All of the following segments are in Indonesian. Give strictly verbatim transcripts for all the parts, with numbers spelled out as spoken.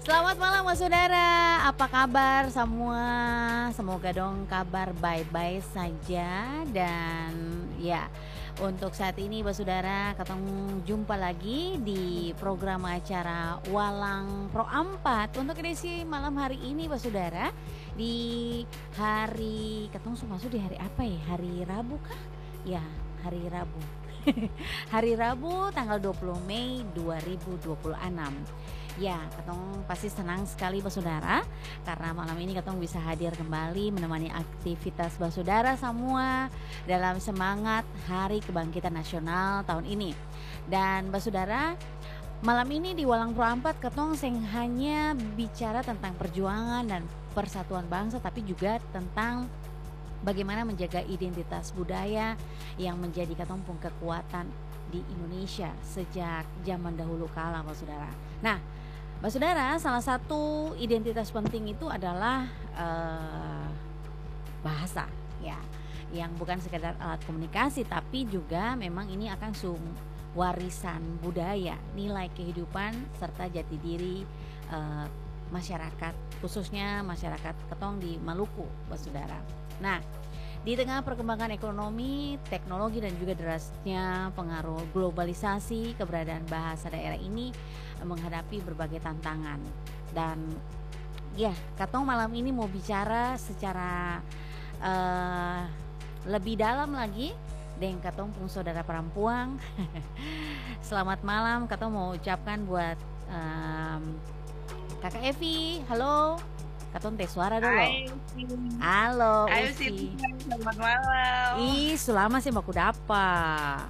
Selamat malam Mas Saudara, apa kabar semua? Semoga dong kabar baik-baik saja. Dan ya, untuk saat ini Mas Saudara, ketemu jumpa lagi di program acara Walang Pro empat untuk edisi malam hari ini Mas Saudara. Di hari, ketemu masuk di hari apa ya? Hari Rabu kah? Ya, hari Rabu. Hari Rabu tanggal dua puluh Mei dua ribu dua puluh enam. Ya, Katong pasti senang sekali Basudara karena malam ini Katong bisa hadir kembali menemani aktivitas Basudara semua dalam semangat Hari Kebangkitan Nasional tahun ini. Dan Basudara, malam ini di Walang Pro empat Katong seng hanya bicara tentang perjuangan dan persatuan bangsa, tapi juga tentang bagaimana menjaga identitas budaya yang menjadi Katong pun kekuatan di Indonesia sejak zaman dahulu kala, Mbak Saudara. Nah, Mbak Saudara, salah satu identitas penting itu adalah uh, bahasa, ya, yang bukan sekedar alat komunikasi, tapi juga memang ini akan sum warisan budaya, nilai kehidupan serta jati diri uh, masyarakat, khususnya masyarakat Ketong di Maluku, Mbak Saudara. Nah, di tengah perkembangan ekonomi, teknologi dan juga derasnya pengaruh globalisasi, keberadaan bahasa daerah ini menghadapi berbagai tantangan. Dan ya, Katong malam ini mau bicara secara uh, lebih dalam lagi dengan Katong pun saudara perempuan. Selamat malam, Katong mau ucapkan buat um, Kakak Evi, halo. Katong teh suara dulu. Hai, halo Ayo Usi. sih, selamat malam. Ih, selama sih baku dapa.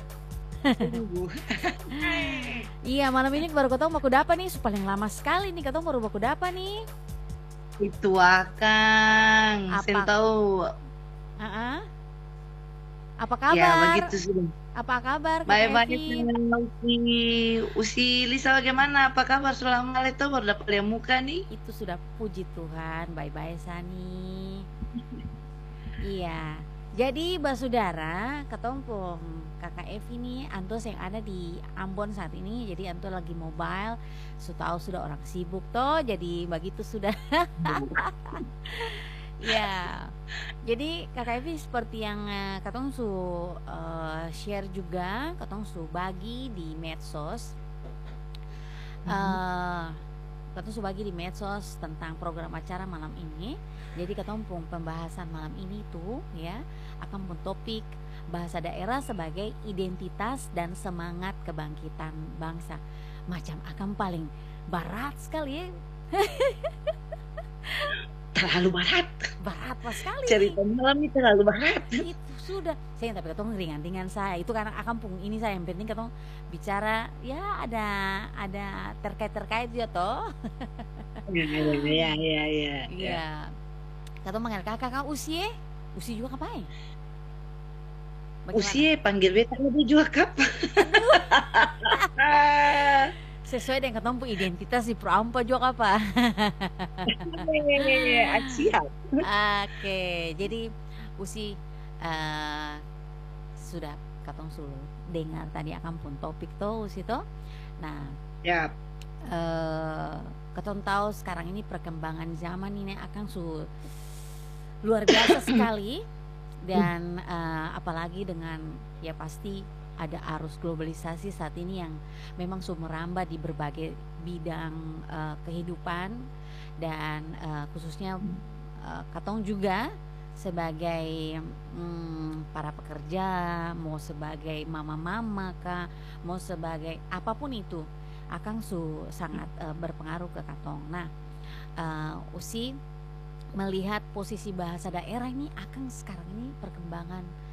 Iya, malam ini baru Katong baku dapa nih, paling lama sekali nih Katong baru baku dapa nih. Itu akang, saya tahu. Uh-uh. Apa kabar? Ya begitu sih. Apa kabar? Baik-baik. Usi, Usi Lisa bagaimana? Apa kabar selama itu baru dapat lihat muka nih? Itu sudah puji Tuhan, bye-bye Sani. Iya. Jadi Basudara, Ketompong Kakak Evi nih, Antos yang ada di Ambon saat ini. Jadi Anto lagi mobile, sudah tahu sudah orang sibuk toh. Jadi begitu sudah. Ya, jadi Kakak Evi seperti yang uh, Katong su uh, share juga, Katong su bagi di medsos, uh, Katong su bagi di medsos tentang program acara malam ini. Jadi Katong pun pembahasan malam ini tuh ya akan pun topik bahasa daerah sebagai identitas dan semangat kebangkitan bangsa. Macam akan paling barat sekali ya. Terlalu berat. Berat pas sekali. Cerita malam ini terlalu berat. Itu sudah. Saya tapi Katong ringan-ringan saya. Itu karena akan pung ini saya yang penting Katong bicara ya ada ada terkait-terkait ya toh. Iya iya iya iya. Iya. Katong manggil kakak kakak Usi, Usi juga ngapain? Usi panggil beta dia juga kap. Sesuai dengan Katong identitas di Proampa juga apa? Siap. Oke, jadi Usi uh, sudah Katong suruh dengar tadi akan pun topik tuh Usi tuh. Nah, ya. Uh, Katong tahu sekarang ini perkembangan zaman ini akan su luar biasa sekali dan uh, apalagi dengan ya pasti ada arus globalisasi saat ini yang memang sudah merambah di berbagai bidang uh, kehidupan dan uh, khususnya uh, Katong juga sebagai um, para pekerja, mau sebagai mama-mama kah, mau sebagai apapun itu, akan su sangat uh, berpengaruh ke Katong. Nah, uh, Usi melihat posisi bahasa daerah ini akan sekarang ini perkembangan